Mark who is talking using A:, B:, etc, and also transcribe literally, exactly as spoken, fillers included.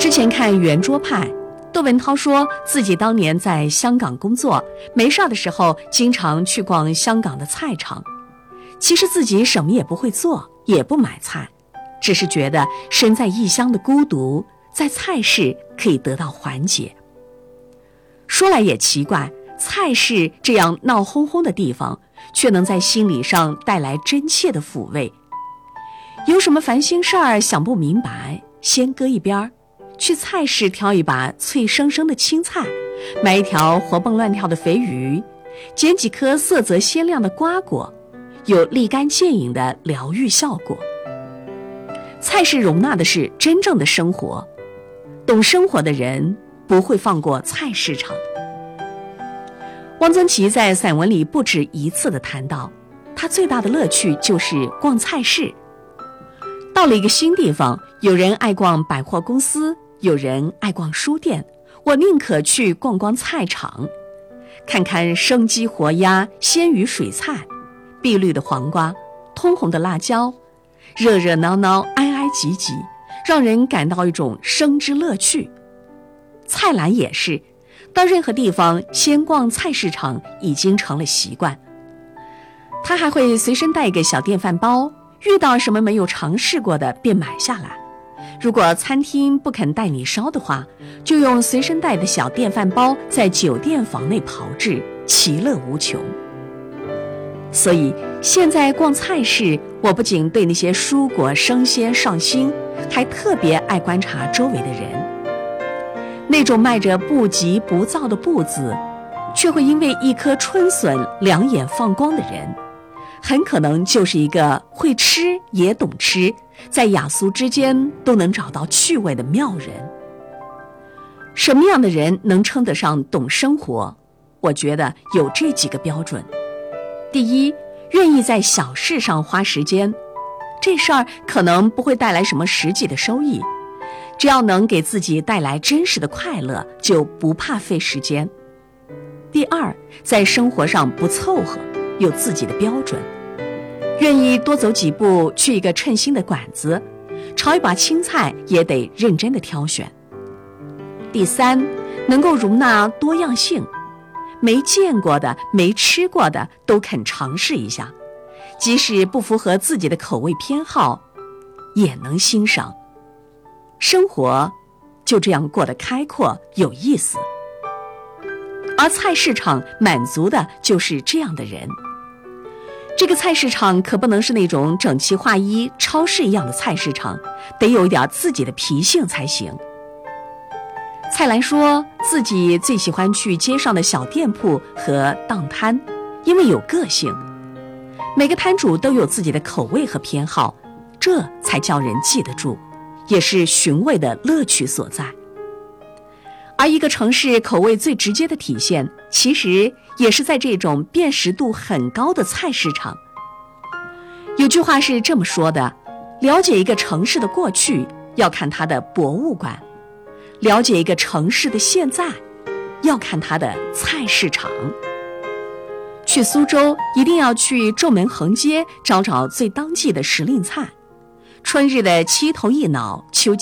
A: 之前看圆桌派，窦文涛说自己当年在香港工作，没事的时候经常去逛香港的菜场。其实自己什么也不会做，也不买菜，只是觉得身在异乡的孤独，在菜市可以得到缓解。说来也奇怪，菜市这样闹哄哄的地方，却能在心理上带来真切的抚慰。有什么烦心事儿想不明白，先搁一边，去菜市挑一把脆生生的青菜，买一条活蹦乱跳的肥鱼，捡几颗色泽鲜亮的瓜果，有立竿见影的疗愈效果。菜市容纳的是真正的生活，懂生活的人不会放过菜市场。汪曾祺在散文里不止一次地谈到，他最大的乐趣就是逛菜市。到了一个新地方，有人爱逛百货公司，有人爱逛书店，我宁可去逛逛菜场，看看生鸡活鸭、鲜鱼水菜，碧绿的黄瓜，通红的辣椒，热热闹闹，挨挨挤挤，让人感到一种生之乐趣。菜篮也是，到任何地方先逛菜市场已经成了习惯。他还会随身带一个小电饭煲，遇到什么没有尝试过的便买下来。如果餐厅不肯带你烧的话，就用随身带的小电饭煲在酒店房内炮制，其乐无穷。所以现在逛菜市，我不仅对那些蔬果生鲜上心，还特别爱观察周围的人。那种迈着不急不躁的步子，却会因为一颗春笋两眼放光的人，很可能就是一个会吃也懂吃，在雅俗之间都能找到趣味的妙人。什么样的人能称得上懂生活？我觉得有这几个标准。第一，愿意在小事上花时间，这事儿可能不会带来什么实际的收益，只要能给自己带来真实的快乐，就不怕费时间。第二，在生活上不凑合，有自己的标准，愿意多走几步去一个称心的馆子，炒一把青菜也得认真的挑选。第三，能够容纳多样性，没见过的没吃过的都肯尝试一下，即使不符合自己的口味偏好也能欣赏。生活就这样过得开阔有意思，而菜市场满足的就是这样的人。这个菜市场可不能是那种整齐划一超市一样的菜市场，得有一点自己的脾性才行。蔡澜说自己最喜欢去街上的小店铺和档摊，因为有个性，每个摊主都有自己的口味和偏好，这才叫人记得住，也是寻味的乐趣所在。而一个城市口味最直接的体现，其实也是在这种辨识度很高的菜市场。有句话是这么说的，了解一个城市的过去，要看它的博物馆；了解一个城市的现在，要看它的菜市场。去苏州一定要去胄门横街找找最当季的时令菜，春日的七头一脑，秋